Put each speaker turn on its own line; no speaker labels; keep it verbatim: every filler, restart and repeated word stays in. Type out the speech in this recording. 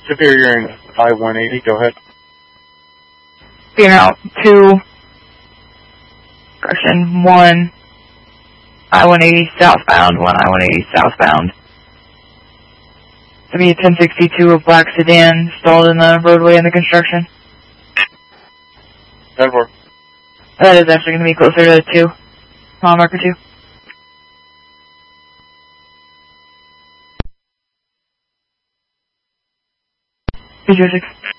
Superior in I one eighty, go ahead.
Being out two, correction, one, I one eighty southbound, one I one eighty southbound. To be a ten sixty-two, a black sedan stalled in the roadway in the construction.
ten four.
That is actually going to be closer to two, mile marker two. two zero six.